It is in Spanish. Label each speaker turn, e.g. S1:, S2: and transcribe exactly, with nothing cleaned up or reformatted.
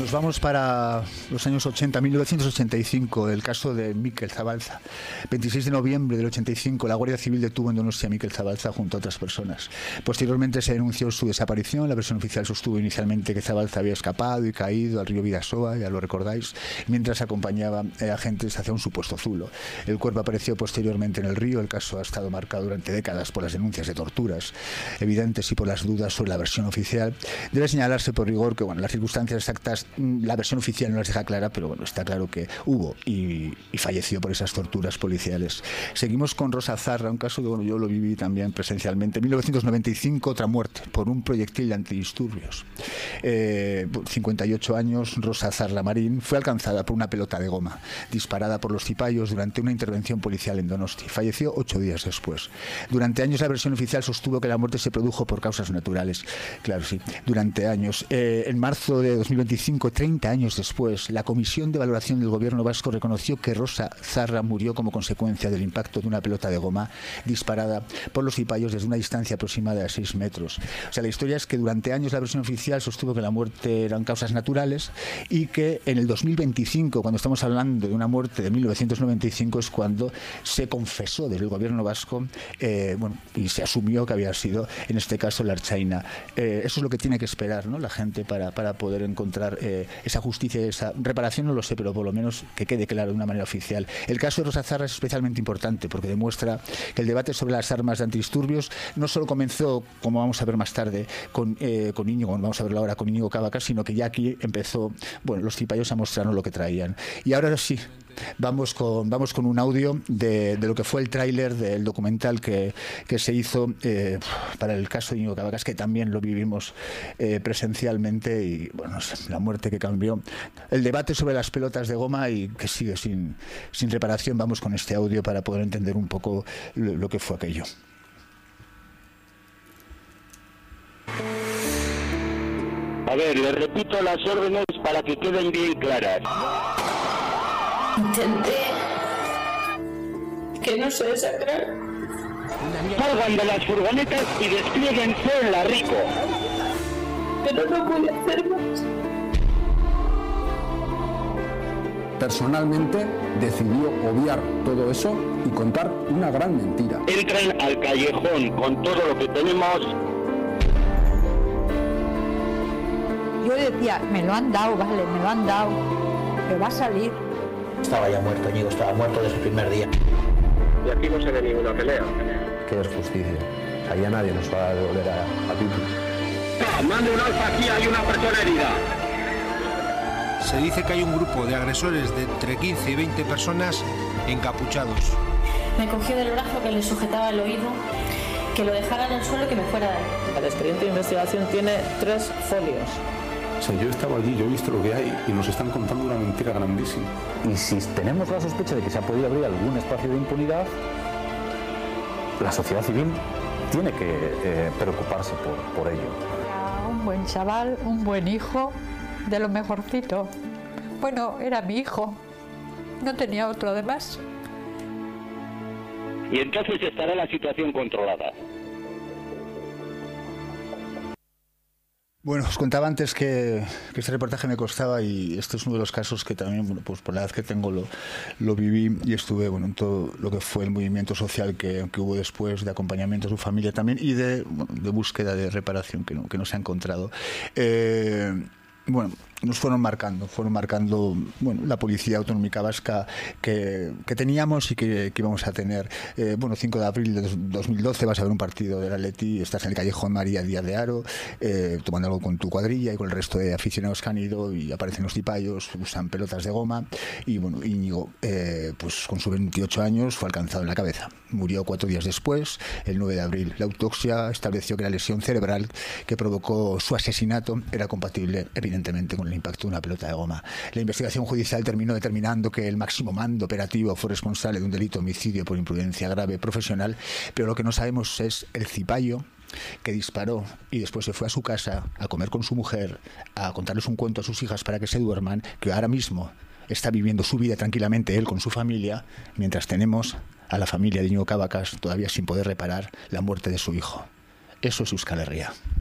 S1: Nos vamos para los años ochenta, mil novecientos ochenta y cinco, el caso de Mikel Zabalza. veintiséis de noviembre del ochenta y cinco, la Guardia Civil detuvo en Donostia a Mikel Zabalza junto a otras personas. Posteriormente se denunció su desaparición. La versión oficial sostuvo inicialmente que Zabalza había escapado y caído al río Bidasoa, ya lo recordáis, mientras acompañaba eh, agentes hacia un supuesto zulo. El cuerpo apareció posteriormente en el río. El caso ha estado marcado durante décadas por las denuncias de torturas evidentes y por las dudas sobre la versión oficial. Debe señalarse por rigor que, bueno, las circunstancias exactas, la versión oficial no las deja clara, pero bueno, está claro que hubo y, y falleció por esas torturas policiales. Seguimos con Rosa Zarra, un caso que, bueno, yo lo viví también presencialmente. En mil novecientos noventa y cinco, otra muerte por un proyectil de antidisturbios. Eh, cincuenta y ocho años, Rosa Zarra Marín fue alcanzada por una pelota de goma disparada por los cipayos durante una intervención policial en Donosti. Falleció ocho días después. Durante años la versión oficial sostuvo que la muerte se produjo por causas naturales. Claro, sí, durante años. Eh, en marzo de dos mil veinticinco, treinta años después, la Comisión de Valoración del Gobierno Vasco reconoció que Rosa Zarra murió como consecuencia del impacto de una pelota de goma disparada por los cipayos desde una distancia aproximada de seis metros. O sea, la historia es que durante años la versión oficial sostuvo que la muerte eran causas naturales y que en el dos mil veinticinco, cuando estamos hablando de una muerte de mil novecientos noventa y cinco, es cuando se confesó desde el Gobierno vasco eh, bueno, y se asumió que había sido, en este caso, la Ertzaina. Eh, eso es lo que tiene que esperar, ¿no?, la gente para, para poder encontrar eh, esa justicia, esa reparación, no lo sé, pero por lo menos que quede claro de una manera oficial. El caso de Rosa Zarra es especialmente importante porque demuestra que el debate sobre las armas de antidisturbios no solo comenzó, como vamos a ver más tarde, con, eh, con Íñigo, vamos a verlo ahora con Íñigo Cabacas, sino que ya aquí empezó, bueno, los cipayos a mostrarnos lo que traían. Y ahora sí, Vamos con, vamos con un audio de, de lo que fue el tráiler del documental que, que se hizo eh, para el caso de Íñigo Cabacas, que también lo vivimos eh, presencialmente, y bueno, la muerte que cambió el debate sobre las pelotas de goma y que sigue sin, sin reparación. Vamos con este audio para poder entender un poco lo, lo que fue aquello.
S2: A ver, le repito las órdenes para que queden bien claras.
S3: Intenté que no se desangrara.
S2: Salgan de las furgonetas y desplieguense en la Rico.
S3: Pero no pude hacer más.
S4: Personalmente decidió obviar todo eso y contar una gran mentira.
S2: Entren al callejón con todo lo que tenemos.
S5: Yo decía, me lo han dado, vale, me lo han dado, pero va a salir.
S6: Estaba ya muerto, Íñigo estaba muerto desde el primer día.
S2: Y aquí no se ve ninguna pelea.
S7: ¿Qué es justicia? O sea, ya nadie nos va a devolver a, a Pipi.
S2: Mande un alfa, aquí hay una persona herida.
S8: Se dice que hay un grupo de agresores de entre quince y veinte personas encapuchados.
S3: Me cogió del brazo que le sujetaba el oído, que lo dejara en el suelo y que me fuera de ahí.
S9: El expediente de investigación tiene tres folios.
S10: O sea, yo estaba allí, yo he visto lo que hay y nos están contando una mentira grandísima.
S7: Y si tenemos la sospecha de que se ha podido abrir algún espacio de impunidad, la sociedad civil tiene que eh, preocuparse por, por ello.
S5: Era un buen chaval, un buen hijo, de lo mejorcito. Bueno, era mi hijo, no tenía otro además.
S2: Y entonces estará la situación controlada.
S1: Bueno, os contaba antes que, que este reportaje me costaba, y este es uno de los casos que también, bueno, pues por la edad que tengo lo, lo viví y estuve, bueno, en todo lo que fue el movimiento social que, que hubo después, de acompañamiento a su familia también y de, bueno, de búsqueda de reparación que no, que no se ha encontrado. Eh, bueno, nos fueron marcando, fueron marcando bueno, la Policía Autonómica Vasca que, que teníamos y que, que íbamos a tener. Eh, bueno, cinco de abril de dos mil doce vas a ver un partido del Atleti, estás en el Callejón María Díaz de Haro, eh, tomando algo con tu cuadrilla y con el resto de aficionados que han ido, y aparecen los cipayos, usan pelotas de goma, y bueno, Íñigo, eh, pues con sus veintiocho años, fue alcanzado en la cabeza. Murió cuatro días después, el nueve de abril. La autopsia estableció que la lesión cerebral que provocó su asesinato era compatible, evidentemente, con el impacto de una pelota de goma. La investigación judicial terminó determinando que el máximo mando operativo fue responsable de un delito de homicidio por imprudencia grave profesional, pero lo que no sabemos es el cipayo que disparó y después se fue a su casa a comer con su mujer, a contarles un cuento a sus hijas para que se duerman, que ahora mismo está viviendo su vida tranquilamente él con su familia, mientras tenemos a la familia de Íñigo Cabacas todavía sin poder reparar la muerte de su hijo. Eso es Euskal Herria.